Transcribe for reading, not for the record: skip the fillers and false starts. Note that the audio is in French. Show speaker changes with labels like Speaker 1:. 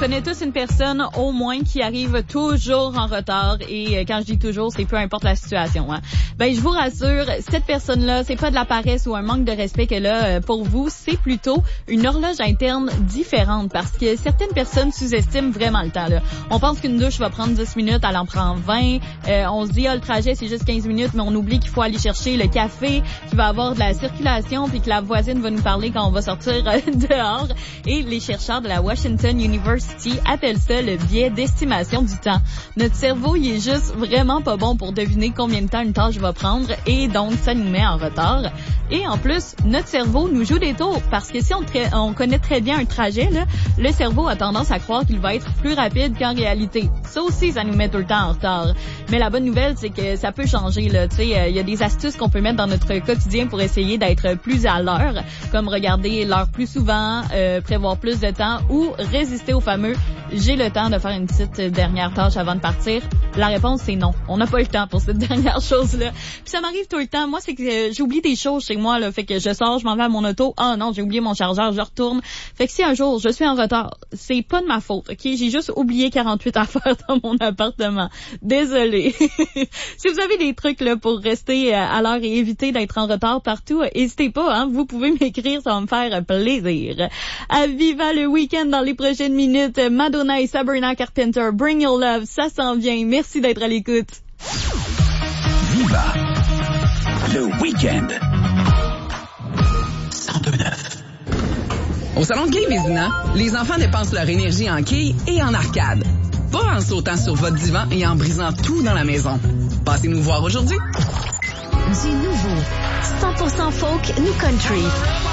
Speaker 1: connaît tous une personne au moins qui arrive toujours en retard et quand je dis toujours, c'est peu importe la situation. Hein. Ben je vous rassure, cette personne-là, c'est pas de la paresse ou un manque de respect qu'elle a pour vous, c'est plutôt une horloge interne différente parce que certaines personnes sous-estiment vraiment le temps. Là. On pense qu'une douche va prendre 10 minutes, elle en prend 20. On se dit le trajet c'est juste 15 minutes, mais on oublie qu'il faut aller chercher le café, qu'il va avoir de la circulation puis que la voisine va nous parler quand on va sortir dehors. Et les chercheurs de la Washington University appellent ça le biais d'estimation du temps. Notre cerveau, il est juste vraiment pas bon pour deviner combien de temps une tâche va prendre et donc ça nous met en retard. Et en plus, notre cerveau nous joue des tours parce que si on connaît très bien un trajet, là, le cerveau a tendance à croire qu'il va être plus rapide qu'en réalité. Ça aussi, ça nous met tout le temps en retard. Mais la bonne nouvelle, c'est que ça peut changer. Là. Tu sais, il y a des astuces qu'on peut mettre dans notre quotidien pour essayer d'être plus à l'heure, comme regarder l'heure plus souvent, prévoir plus de temps ou résister au fameux « j'ai le temps de faire une petite dernière tâche avant de partir ». La réponse, c'est non. On n'a pas le temps pour cette dernière chose-là. Puis ça m'arrive tout le temps. Moi, c'est que j'oublie des choses chez moi. Là, fait que je sors, je m'en vais à mon auto. Ah non, j'ai oublié mon chargeur, je retourne. Fait que si un jour, je suis en retard, c'est pas de ma faute, OK? J'ai juste oublié 48 affaires dans mon appartement. Désolée. Si vous avez des trucs là pour rester à l'heure et éviter d'être en retard partout, n'hésitez pas. Hein? Vous pouvez m'écrire, ça va me faire plaisir. À Viva le week-end dans les prochaines minutes. Madonna et Sabrina Carpenter, Bring Your Love, ça s'en vient. Merci d'être à l'écoute.
Speaker 2: Viva le week-end. 102.9.
Speaker 3: Au Salon de Quilles Vézina, les enfants dépensent leur énergie en quilles et en arcade. Pas en sautant sur votre divan et en brisant tout dans la maison. Passez nous voir aujourd'hui.
Speaker 4: Du nouveau. 100% folk, new country.